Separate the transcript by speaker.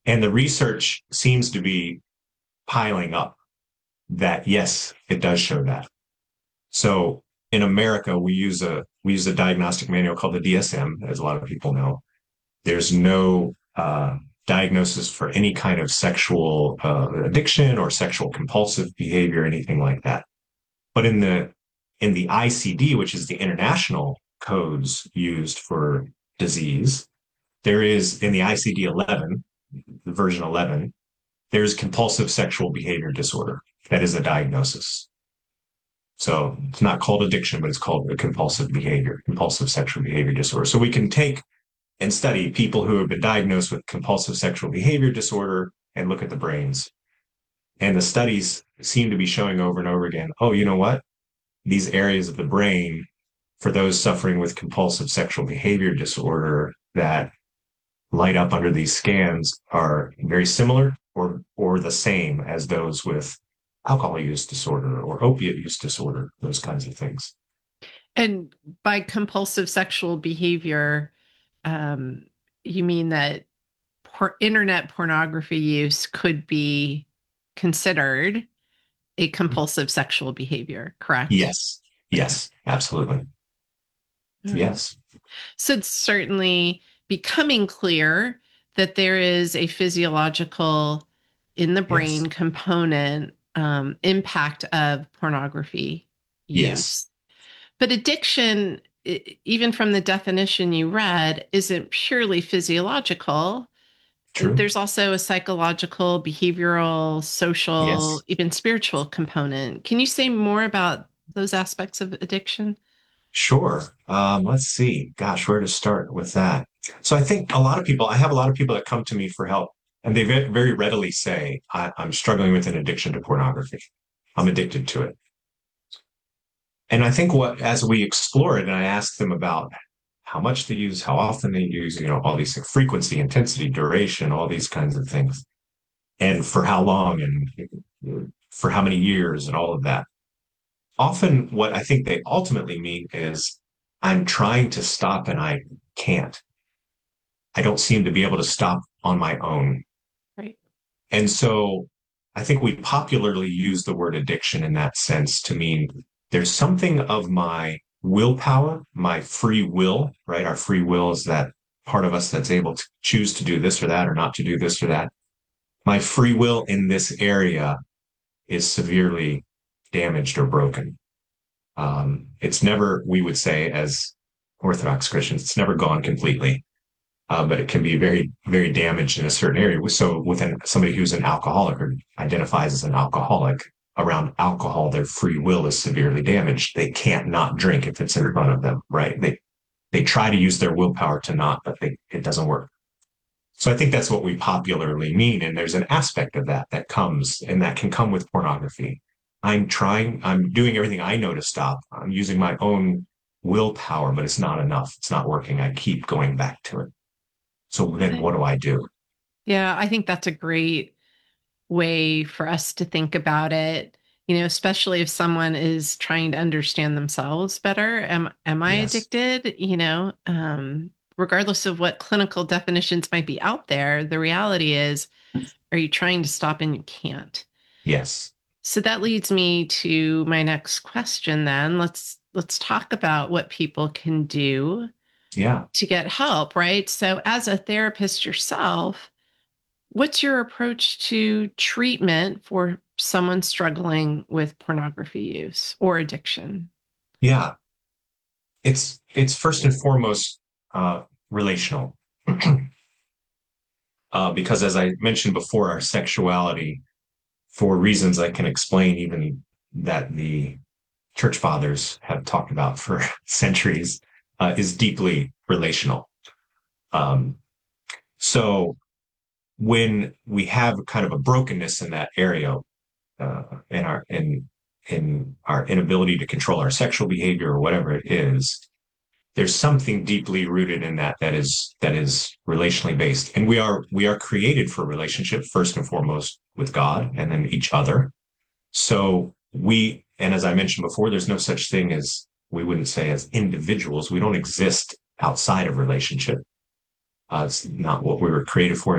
Speaker 1: And the research seems to be piling up that yes, it does show that. So in America, we use a diagnostic manual called the DSM, as a lot of people know. There's no diagnosis for any kind of sexual addiction or sexual compulsive behavior, anything like that. But in the ICD, which is the international codes used for disease, there is in the ICD 11, version 11, there's compulsive sexual behavior disorder. That is a diagnosis. So it's not called addiction, but it's called a compulsive sexual behavior disorder. So we can take and study people who have been diagnosed with compulsive sexual behavior disorder and look at the brains. And the studies seem to be showing over and over again, oh, you know what? These areas of the brain for those suffering with compulsive sexual behavior disorder that light up under these scans are very similar or the same as those with alcohol use disorder or opiate use disorder, those kinds of things.
Speaker 2: And by compulsive sexual behavior, um, you mean that internet pornography use could be considered a compulsive sexual behavior, correct?
Speaker 1: Yes.
Speaker 2: Okay.
Speaker 1: Yes, absolutely.
Speaker 2: All right.
Speaker 1: Yes.
Speaker 2: So it's certainly becoming clear that there is a physiological in the
Speaker 1: Yes.
Speaker 2: brain component impact of pornography
Speaker 1: Yes.
Speaker 2: use. But addiction, even from the definition you read, isn't purely physiological.
Speaker 1: True.
Speaker 2: There's also a psychological, behavioral, social,
Speaker 1: Yes.
Speaker 2: even spiritual component. Can you say more about those aspects of addiction?
Speaker 1: Sure. Let's see. Gosh, where to start with that? So I think I have a lot of people that come to me for help, and they very readily say, I'm struggling with an addiction to pornography. I'm addicted to it. And I think as we explore it, and I ask them about how much they use, how often they use, all these things, frequency, intensity, duration, all these kinds of things, and for how long and for how many years and all of that. Often what I think they ultimately mean is I'm trying to stop and I can't. I don't seem to be able to stop on my own.
Speaker 2: Right.
Speaker 1: And so I think we popularly use the word addiction in that sense to mean there's something of my willpower, my free will, right? Our free will is that part of us that's able to choose to do this or that or not to do this or that. My free will in this area is severely damaged or broken. It's never, we would say, as Orthodox Christians, it's never gone completely, but it can be very, very damaged in a certain area. So, within somebody who's an alcoholic or identifies as an alcoholic, around alcohol, their free will is severely damaged. They can't not drink if it's in front of them, right? They try to use their willpower to not, but it doesn't work. So I think that's what we popularly mean. And there's an aspect of that that comes and that can come with pornography. I'm doing everything I know to stop. I'm using my own willpower, but it's not enough. It's not working. I keep going back to it. So then what do I do?
Speaker 2: Yeah, I think that's a great way for us to think about it. Especially if someone is trying to understand themselves better. Am I
Speaker 1: Yes.
Speaker 2: addicted? Regardless of what clinical definitions might be out there, the reality is, are you trying to stop and you can't?
Speaker 1: Yes.
Speaker 2: So that leads me to my next question then. Let's talk about what people can do
Speaker 1: Yeah.
Speaker 2: to get help, right? So as a therapist yourself, what's your approach to treatment for someone struggling with pornography use or addiction?
Speaker 1: Yeah. It's first and foremost relational. Because as I mentioned before, our sexuality, for reasons I can explain, even that the church fathers have talked about for centuries, is deeply relational. Um, so when we have kind of a brokenness in that area, in our inability to control our sexual behavior or whatever it is, there's something deeply rooted in that is relationally based, and we are created for relationship first and foremost with God, and then each other. So and as I mentioned before, there's no such thing as, we wouldn't say, as individuals. We don't exist outside of relationship. It's not what we were created for.